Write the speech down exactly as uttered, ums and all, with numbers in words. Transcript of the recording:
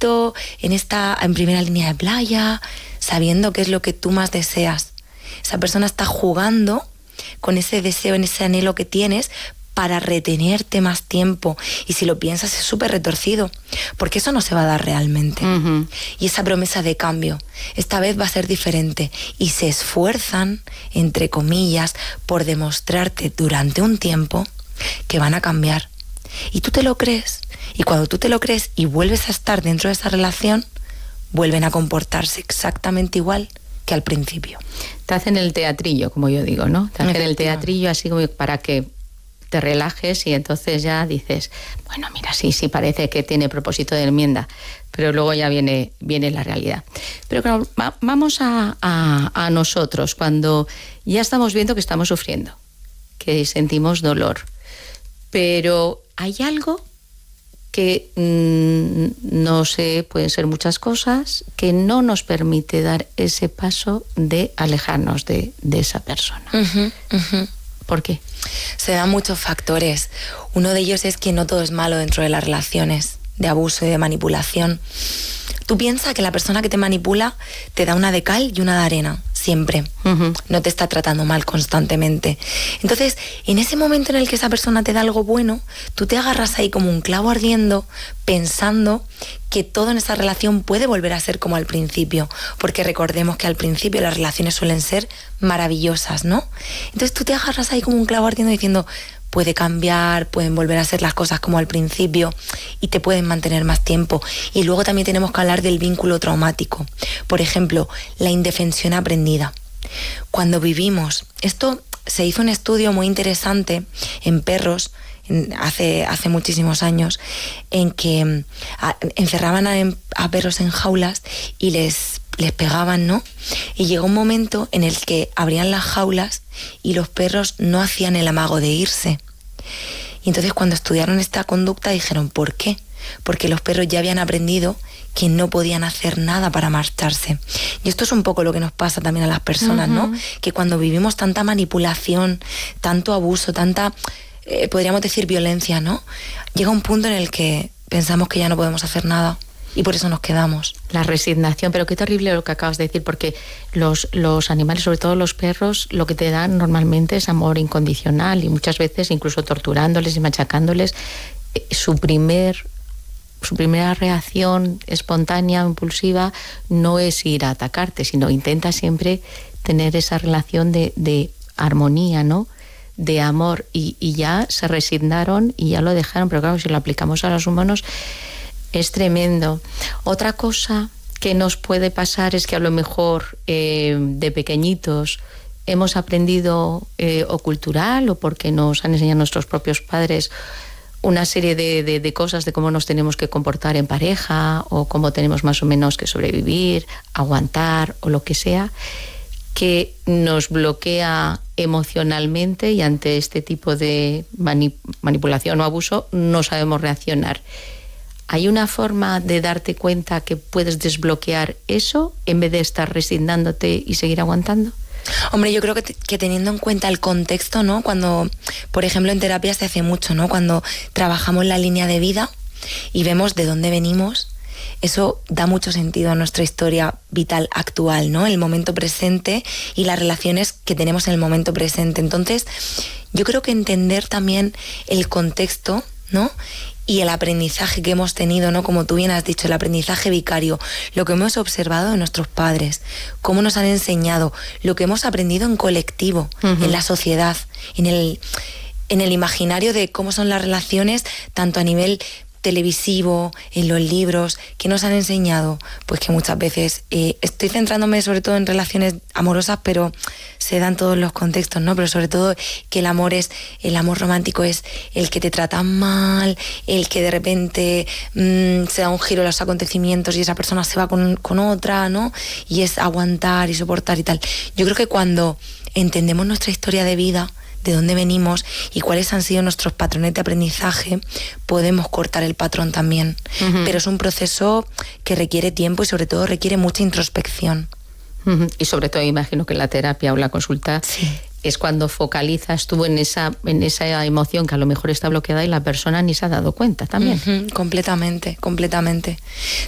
solito, en esta, en primera línea de playa, sabiendo qué es lo que tú más deseas. Esa persona está jugando con ese deseo, en ese anhelo que tienes, para retenerte más tiempo. Y si lo piensas, es súper retorcido, porque eso no se va a dar realmente. Uh-huh. Y esa promesa de cambio, esta vez va a ser diferente. Y se esfuerzan, entre comillas, por demostrarte durante un tiempo que van a cambiar. Y tú te lo crees. Y cuando tú te lo crees y vuelves a estar dentro de esa relación, vuelven a comportarse exactamente igual que al principio. Te hacen el teatrillo, como yo digo, ¿no? Te hacen el teatrillo así como para que te relajes, y entonces ya dices, bueno, mira, sí, sí parece que tiene propósito de enmienda, pero luego ya viene, viene la realidad. Pero claro, va, vamos a, a, a nosotros, cuando ya estamos viendo que estamos sufriendo, que sentimos dolor, pero hay algo que, mmm, no sé, pueden ser muchas cosas, que no nos permite dar ese paso de alejarnos de, de esa persona. Uh-huh, uh-huh. ¿Por qué? Se dan muchos factores. Uno de ellos es que no todo es malo dentro de las relaciones de abuso y de manipulación. Tú piensas que la persona que te manipula te da una de cal y una de arena, siempre. Uh-huh. No te está tratando mal constantemente. Entonces, en ese momento en el que esa persona te da algo bueno, tú te agarras ahí como un clavo ardiendo, pensando que todo en esa relación puede volver a ser como al principio, porque recordemos que al principio las relaciones suelen ser maravillosas, ¿no? Entonces tú te agarras ahí como un clavo ardiendo diciendo, puede cambiar, pueden volver a ser las cosas como al principio y te pueden mantener más tiempo. Y luego también tenemos que hablar del vínculo traumático. Por ejemplo, la indefensión aprendida. Cuando vivimos, esto se hizo un estudio muy interesante en perros, en, hace, hace muchísimos años, en que a, encerraban a, a perros en jaulas y les, les pegaban, ¿no? Y llegó un momento en el que abrían las jaulas y los perros no hacían el amago de irse. Y entonces cuando estudiaron esta conducta dijeron, ¿por qué? Porque los perros ya habían aprendido que no podían hacer nada para marcharse. Y esto es un poco lo que nos pasa también a las personas, uh-huh. ¿no? Que cuando vivimos tanta manipulación, tanto abuso, tanta, eh, podríamos decir, violencia, ¿no? Llega un punto en el que pensamos que ya no podemos hacer nada. Y por eso nos quedamos. La resignación, pero qué terrible lo que acabas de decir, porque los, los animales, sobre todo los perros, lo que te dan normalmente es amor incondicional, y muchas veces incluso torturándoles y machacándoles, eh, su primer su primera reacción espontánea, impulsiva, no es ir a atacarte, sino intenta siempre tener esa relación de, de armonía, ¿no? De amor, y, y ya se resignaron y ya lo dejaron, pero claro, si lo aplicamos a los humanos es tremendo. Otra cosa que nos puede pasar es que a lo mejor eh, de pequeñitos hemos aprendido eh, o cultural, o porque nos han enseñado nuestros propios padres una serie de, de, de cosas de cómo nos tenemos que comportar en pareja, o cómo tenemos más o menos que sobrevivir, aguantar o lo que sea, que nos bloquea emocionalmente, y ante este tipo de manip- manipulación o abuso no sabemos reaccionar. ¿Hay una forma de darte cuenta que puedes desbloquear eso en vez de estar resignándote y seguir aguantando? Hombre, yo creo que, te, que teniendo en cuenta el contexto, ¿no? Cuando, por ejemplo, en terapia se hace mucho, ¿no? Cuando trabajamos la línea de vida y vemos de dónde venimos, eso da mucho sentido a nuestra historia vital actual, ¿no? El momento presente y las relaciones que tenemos en el momento presente. Entonces, yo creo que entender también el contexto, ¿no? Y el aprendizaje que hemos tenido, ¿no? Como tú bien has dicho, el aprendizaje vicario, lo que hemos observado de nuestros padres, cómo nos han enseñado, lo que hemos aprendido en colectivo, uh-huh. en la sociedad, en el, en el imaginario de cómo son las relaciones, tanto a nivel televisivo, en los libros, que nos han enseñado, pues que muchas veces, eh, estoy centrándome sobre todo en relaciones amorosas, pero se dan todos los contextos, ¿no? Pero sobre todo que el amor es, el amor romántico es el que te trata mal, el que de repente mmm, se da un giro a los acontecimientos y esa persona se va con, con otra, ¿no? Y es aguantar y soportar y tal. Yo creo que cuando entendemos nuestra historia de vida, de dónde venimos y cuáles han sido nuestros patrones de aprendizaje, podemos cortar el patrón también. Uh-huh. Pero es un proceso que requiere tiempo y sobre todo requiere mucha introspección. Uh-huh. Y sobre todo imagino que la terapia o la consulta sí. es cuando focalizas tú en esa, en esa emoción que a lo mejor está bloqueada y la persona ni se ha dado cuenta también. Uh-huh. Completamente, completamente.